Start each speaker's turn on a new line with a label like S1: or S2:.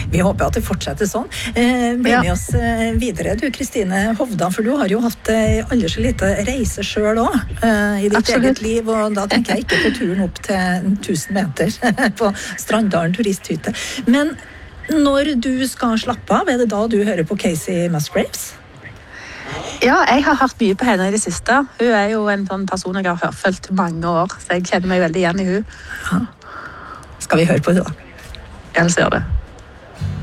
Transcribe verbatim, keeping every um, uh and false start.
S1: Vi håper at det fortsetter sånn. Eh, bli
S2: Ja.
S1: med oss eh, videre, du Kristine Hovda, for du har jo hatt eh, aldri så lite reise selv også, eh, i ditt
S2: Absolutt.
S1: eget liv, og da tenker jeg ikke på turen opp til tusen meter på Strandalen turisthytte. Men når du skal slappe av, er det da du hører på Casey Musgraves?
S2: Ja, jeg har hørt mye på henne i det siste. Hun er jo en sånn person jeg har hørt- fulgt mange år, så jeg kjenner meg veldig igjen i hun.
S1: Skal vi høre på det da?
S2: Jeg ser det.